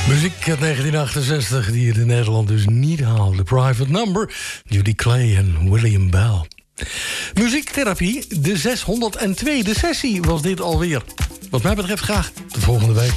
Muziek uit 1968 die het in Nederland dus niet haalde. Private Number, Judy Clay en William Bell. Muziektherapie, de 602e sessie was dit alweer. Wat mij betreft graag de volgende week.